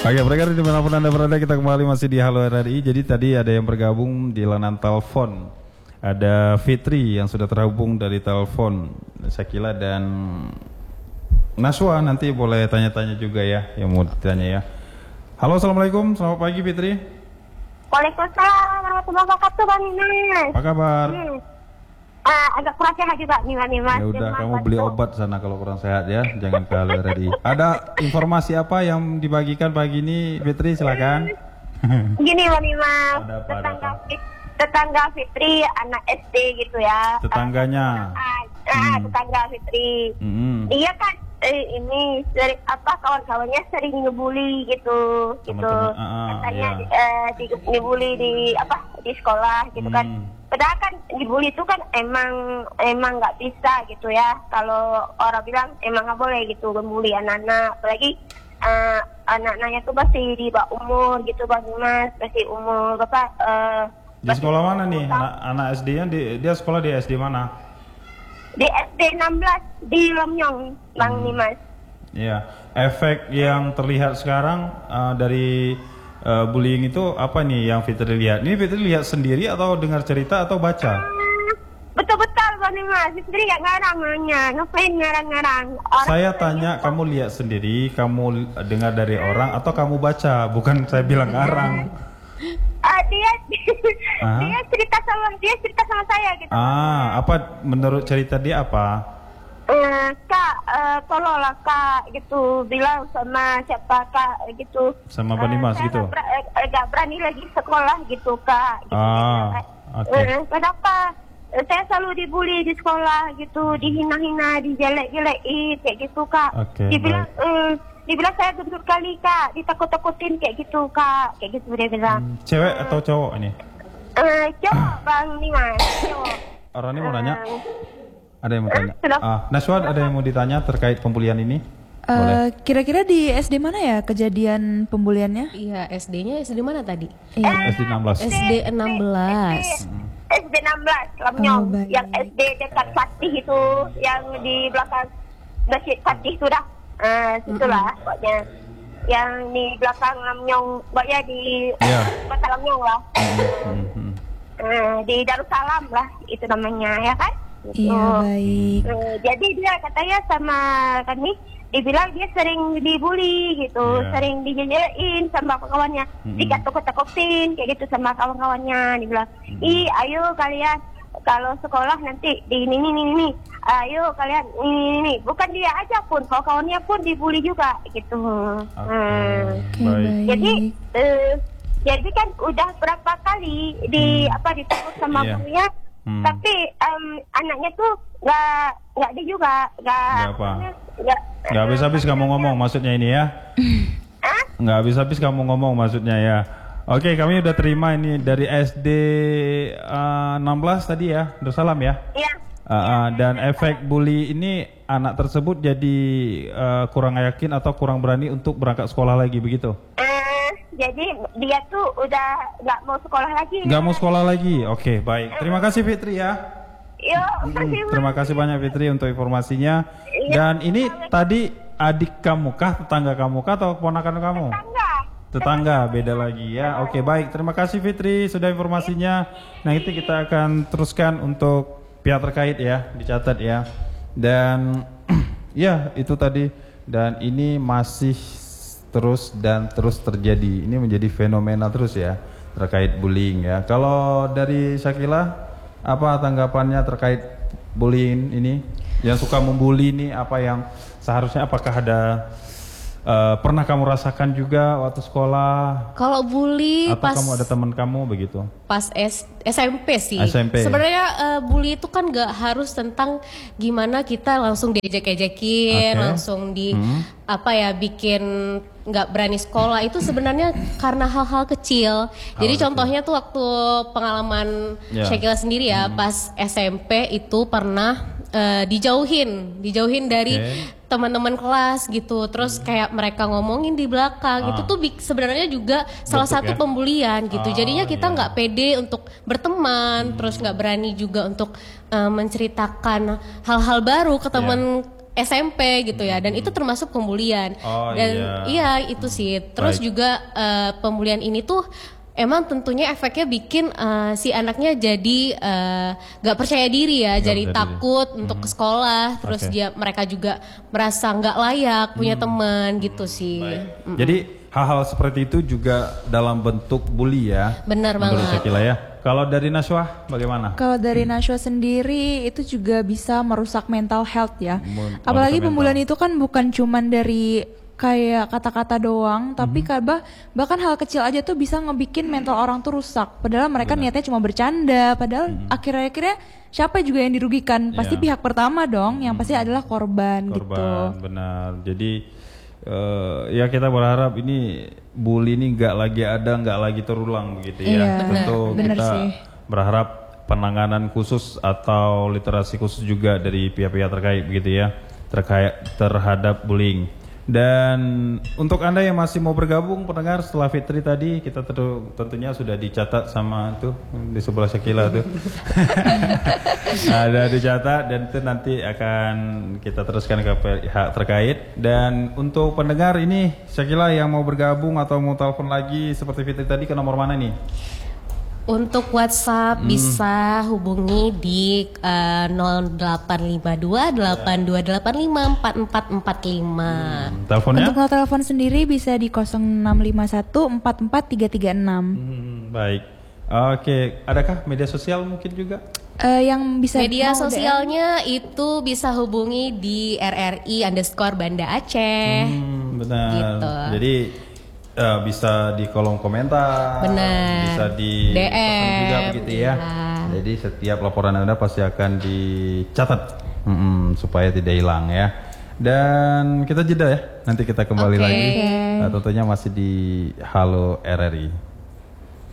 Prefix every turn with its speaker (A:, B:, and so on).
A: Oke, berkali dimanapun Anda berada, kita kembali masih di Halo RRI. Jadi tadi ada yang bergabung di layanan telepon. Ada Fitri yang sudah terhubung dari telepon, Syakila dan Naswa. Nanti boleh tanya-tanya juga ya, yang mau ditanya ya. Halo, assalamualaikum, selamat pagi Fitri.
B: Waalaikumsalam warahmatullahi wabarakatuh, Bang Mas.
A: Apa kabar?
B: Agak kurang sehat juga nih, Mas.
A: Ya udah, kamu beli obat sana kalau kurang sehat ya, jangan ke Halo RRI. Ada informasi apa yang dibagikan pagi ini, Fitri? Silakan.
B: Gini, Bang Mas.
A: Ada apa?
B: Tetangga Fitri, anak SD gitu ya.
A: Tetangganya.
B: Tetangga Fitri. Dia kan ini sering kawan-kawannya sering ngebully gitu. Katanya dibully di sekolah gitu kan. Padahal kan dibully itu kan emang nggak bisa gitu ya. Kalau orang bilang emang nggak boleh gitu membuli anak-anak, apalagi anak-anaknya tuh masih di bawah umur gitu, Bang Mas, masih umur
A: di sekolah mana nih anak SD-nya? Dia sekolah di SD mana?
B: Di SD 16 di Lamnyong, Bang Nimas.
A: Iya, efek yang terlihat sekarang dari bullying itu apa nih yang Fitri lihat? Ini Fitri lihat sendiri atau dengar cerita atau baca?
B: Betul-betul, Bang Nimas. Fitri nggak ngarang-ngarangnya, ngapain ngarang-ngarang?
A: Saya tanya, kamu lihat sendiri, kamu dengar dari orang, atau kamu baca? Bukan saya bilang ngarang.
B: Dia cerita sama saya gitu.
A: Apa menurut cerita dia apa?
B: Kak, tolonglah Kak gitu, bilang sama siapa Kak gitu.
A: Sama Bang Dimas gitu.
B: Gak berani lagi sekolah gitu Kak. Gitu,
A: okay.
B: Kenapa? Saya selalu dibully di sekolah gitu, dihina-hina, dijelek-jelekin kayak gitu Kak. Dibilang saya gendut kali Kak, ditakut-takutin kayak gitu Kak, kayak gitu dia bilang.
A: Cewek atau cowok ini?
B: Cowok, Bang Dimas, cowok.
A: Orang ini mau nanya? Ada yang mau tanya? Naswa, ada yang mau ditanya terkait pembulian ini?
C: Kira-kira di SD mana ya kejadian pembuliannya?
D: Iya, SD-nya SD mana tadi?
A: SD 16.
D: SD 16.
B: SD 16, Lamnyong. Yang SD dekat Fatih itu, yang di belakang Masjid Fatih itu dah. Situlah pokoknya. Yang di belakang Lamnyong, pokoknya di kota Lamnyong lah. Di Darussalam lah, itu namanya ya kan?
C: Iya, baik.
B: Jadi dia katanya sama kami, dibilang dia sering dibully gitu, sering dijelekin sama kawan-kawannya, dikatuk-takutin kayak gitu sama kawan-kawannya, dibilang, ayo kalian kalau sekolah nanti di ini, ayo kalian ini, bukan dia aja pun, kawan-kawannya pun dibully juga gitu. Jadi kan udah berapa kali ditakut sama gurunya. Tapi anaknya tuh nggak dia juga
A: nggak habis-habis kamu ngomong maksudnya ini ya. Nggak habis-habis kamu ngomong maksudnya ya. Oke, kami udah terima ini dari SD 16 tadi ya, Darussalam ya.
B: Iya.
A: Dan efek bully ini anak tersebut jadi kurang yakin atau kurang berani untuk berangkat sekolah lagi begitu.
B: Jadi dia tuh udah nggak mau sekolah lagi.
A: Nggak mau sekolah lagi. Oke, baik. Terima kasih Fitri ya. Terima kasih banyak Fitri untuk informasinya. Dan ini tadi adik kamu kah, tetangga kamu kah, atau keponakan kamu? Tetangga, beda lagi ya. Oke, baik. Terima kasih Fitri sudah informasinya. Nah, itu kita akan teruskan untuk pihak terkait ya, dicatat ya. Dan ya, itu tadi. Dan ini masih terus terjadi. Ini menjadi fenomena terus ya terkait bullying ya. Kalau dari Syakila, apa tanggapannya terkait bullying ini? Yang suka membuli ini apa yang seharusnya, apakah ada pernah kamu rasakan juga waktu sekolah?
D: Kalau bully
A: atau kamu ada teman kamu begitu?
D: Pas SMP sih.
A: SMP.
D: Sebenarnya bully itu kan gak harus tentang gimana kita langsung diejek-ejekin, langsung bikin nggak berani sekolah. Itu sebenarnya karena hal-hal kecil. Jadi contohnya tuh waktu pengalaman Syakila sendiri ya, pas SMP itu pernah dijauhin dari teman-teman kelas gitu, terus kayak mereka ngomongin di belakang, itu tuh sebenarnya juga salah satu pembulian gitu. Jadinya kita nggak pede untuk berteman, terus nggak berani juga untuk menceritakan hal-hal baru ke teman SMP gitu ya, dan itu termasuk pembulian. Dan iya itu sih. Terus juga pembulian ini tuh emang tentunya efeknya bikin si anaknya jadi gak percaya diri ya, jadi takut untuk ke sekolah, terus mereka juga merasa nggak layak punya teman gitu sih.
A: Jadi hal-hal seperti itu juga dalam bentuk bully ya.
D: Benar banget.
A: Syakila ya. Kalau dari Najwa bagaimana?
C: Kalau dari Najwa sendiri itu juga bisa merusak mental health ya. Apalagi pembulian itu kan bukan cuman dari kayak kata-kata doang, tapi bahkan hal kecil aja tuh bisa ngebikin mental orang tuh rusak. Padahal mereka niatnya cuma bercanda, padahal akhir-akhirnya siapa juga yang dirugikan? Pasti pihak pertama dong, yang pasti adalah korban gitu.
A: Benar. Jadi ya kita berharap ini bully ini nggak lagi terulang begitu ya. Tentu kita berharap penanganan khusus atau literasi khusus juga dari pihak-pihak terkait begitu ya, terhadap bullying. Dan untuk Anda yang masih mau bergabung pendengar setelah Fitri tadi, kita tentunya sudah dicatat sama tuh di sebelah Syakila tuh. Ada dicatat dan itu nanti akan kita teruskan ke pihak terkait. Dan untuk pendengar ini Syakila yang mau bergabung atau mau telepon lagi seperti Fitri tadi ke nomor mana nih?
D: Untuk WhatsApp bisa hubungi di 0852 8285 4445.
A: Teleponnya?
C: Untuk nomor telepon sendiri bisa di 0651 44336.
A: Baik. Oke, adakah media sosial mungkin juga?
C: Yang bisa
D: media sosialnya itu bisa hubungi di RRI_Banda Aceh.
A: Benar.
D: Gitu.
A: Jadi bisa di kolom komentar, bisa di
D: DM
A: juga begitu ya. Jadi setiap laporan Anda pasti akan dicatat supaya tidak hilang ya. Dan kita jeda ya, nanti kita kembali lagi. Tentunya masih di Halo RRI.